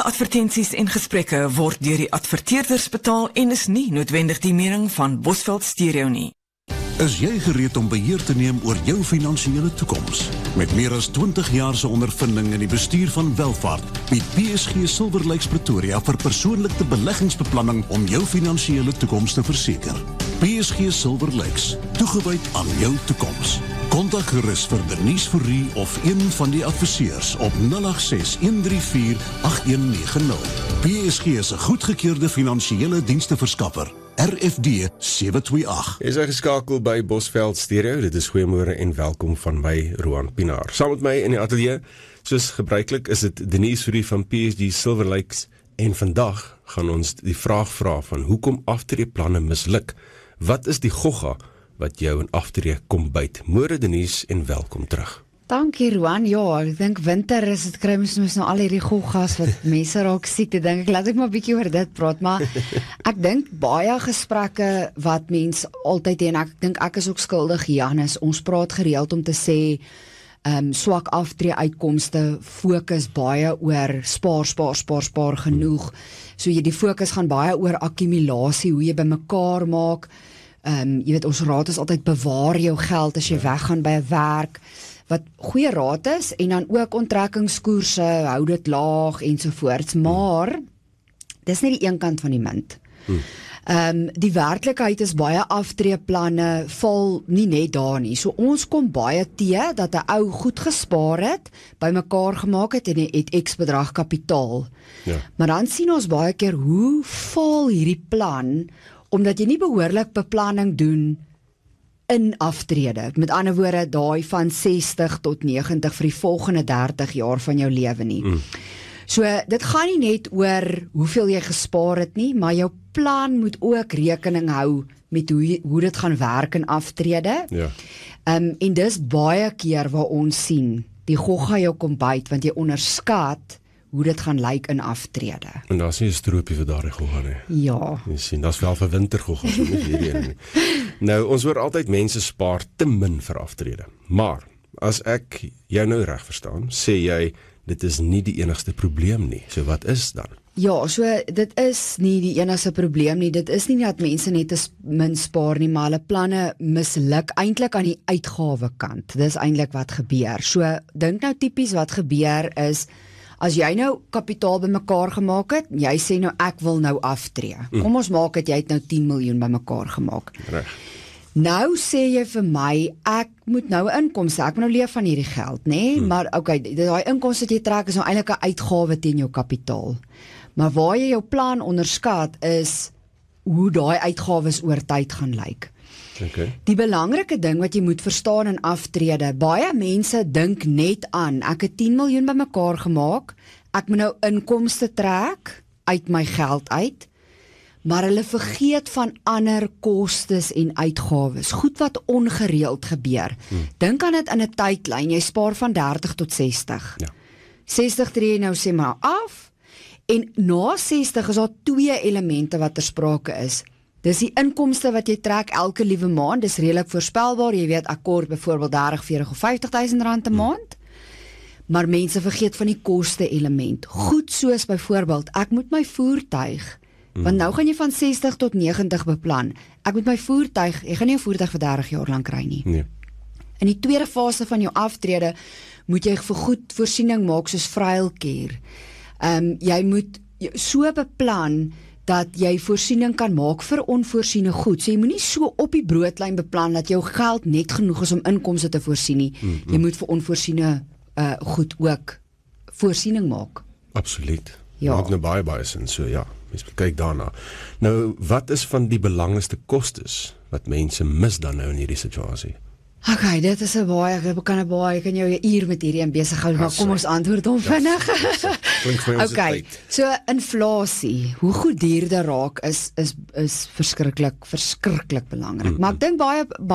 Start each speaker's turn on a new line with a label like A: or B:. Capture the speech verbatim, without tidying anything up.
A: Alle advertensies en gesprekke word deur die adverteerders betaal en is nie noodwendig die mening van Bosveld Stereo nie.
B: Is jy gereed om beheer te neem oor jou finansiële toekoms? Met meer as twintig jaar se ondervinding in die bestuur van welvaart, bied P S G Silver Lakes Pretoria vir persoonlike beleggingsbeplanning om jou finansiële toekoms te verseker. P S G Silver Lakes, toegewyd aan jou toekoms. Kontak gerus vir Denise Fourie of een van die adviseurs op nul agt ses, een drie vier, agt een nege nul. P S G is 'n goedgekeurde finansiële diensteverskaffer. R F D sewe twee agt.
C: Jy is geskakel by Bosveld Stereo. Dit is goeiemôre en welkom van my, Roan Pinaar. Saam met my in die ateljee, soos gebruiklik, is dit Denise Fourie van P S G Silver Lakes. En vandag gaan ons die vraag vra van hoekom aftreeplanne misluk. Wat is die gogga wat jou in aftree kom byt? Môre Denise en welkom terug.
D: Dankie Roan, ja, ek dink winter is, het kry ons nou al hierdie goggas wat mense raak siek, ek dink ek laat ek maar 'n bietjie oor dit praat, maar ek dink baie gesprekke wat mense altyd hê, en ek dink ek is ook skuldig, Janus, ons praat gereeld om te sê, um, swak aftree uitkomste, fokus baie oor spaar, spaar, spaar, spaar genoeg, so jy die fokus gaan baie oor akkumulasie, hoe jy bymekaar maak, um, jy weet, ons raad is altyd bewaar jou geld as jy ja. weggaan by 'n werk, wat goeie raad is, en dan ook onttrekkingskoerse, hou dit laag, ensovoorts, maar, dis nie die een kant van die munt. Hmm. Um, die werklikheid is baie aftreeplanne, val nie net daar nie, so ons kom baie tee, dat 'n ou goed gespaar het, by mekaar gemaak het, en het X bedrag kapitaal. Ja. Maar dan sien ons baie keer, hoe val hierdie plan, omdat jy nie behoorlik beplanning doen, in aftrede, met ander woorde, daai van sestig tot negentig vir die volgende dertig jaar van jou lewe nie. Mm. So, dit gaan nie net oor hoeveel jy gespaar het nie, maar jou plan moet ook rekening hou met hoe, hoe dit gaan werk in aftrede. Ja. Um, en dis baie keer waar ons sien, die gogga jou kom byt, want jy onderskat hoe dit gaan lyk in aftrede.
C: En daar is nie 'n stroopie vir daardie gogga nie.
D: Ja.
C: Jy sien, dat is wel vir wintergogga, so nie hierdie een nie. Nou, ons hoor altyd mense spaar te min vir aftrede. Maar, as ek jou nou reg verstaan, sê jy, dit is nie die enigste probleem nie. So wat is dan?
D: Ja, so dit is nie die enigste probleem nie. Dit is nie dat mense net te min spaar nie, maar hulle planne misluk eintlik aan die uitgawekant. Dis eintlik wat gebeur. So, dink nou tipies wat gebeur is, as jy nou kapitaal bymekaar gemaak het, jy sê nou ek wil nou aftree. Mm. Kom ons maak het, jy het nou tien miljoen bymekaar gemaak.
C: Reg.
D: Nou sê jy vir my, ek moet nou 'n inkomste, ek moet nou leef van hierdie geld, nê? Nee? Mm. Maar okay, daai inkomste wat jy trek is nou eintlik 'n uitgawe teen jou kapitaal. Maar waar jy jou plan onderskat is hoe daai uitgawes oor tyd gaan lyk. Okay. Die belangrike ding wat jy moet verstaan in aftrede, baie mense dink net aan, ek het tien miljoen bymekaar gemaak, ek moet nou inkomste trek uit my geld uit, maar hulle vergeet van ander kostes en uitgawes, goed wat ongereeld gebeur. Hmm. Dink aan dit in 'n tydlyn, jy spaar van dertig tot sestig. Ja. sestig tree jy nou sê maar af, en na sestig is daar twee elemente wat ter sprake is. Dis die inkomste wat jy trek elke liewe maand, dis redelik voorspelbaar, jy weet akkord byvoorbeeld dertig, veertig of vyftig duisend rand 'n maand, maar mense vergeet van die koste element. Goed soos byvoorbeeld, ek moet my voertuig, mm. want nou gaan jy van sestig tot negentig beplan, ek moet my voertuig, jy gaan nie 'n voertuig vir dertig jaar lang kry nie. Nee. In die tweede fase van jou aftrede, moet jy vir goed voorsiening maak soos vryheidscare. Um, jy moet so beplan, dat jy voorsiening kan maak vir onvoorsiene goed. So jy moet nie so op die broodlyn beplan, dat jou geld net genoeg is om inkomste te voorsien nie. Mm-hmm. Jy moet vir onvoorsiene uh, goed ook voorsiening maak.
C: Absoluut.
D: Ja.
C: Maak nou baie baie sin, so ja, mens kyk daarna. Nou, wat is van die belangrikste kostes, wat mense mis dan nou in hierdie situasie?
D: Okay, dit is 'n baie, ek kan 'n baie, ek kan jou 'n uur met hierdie een besig hou, maar kom ons antwoord hom vinnig.
C: Klink vir ons
D: okay, so inflasie, hoe goed duurder raak is is is verskriklik, verskriklik belangrik. Mm-hmm. Maar ek dink baie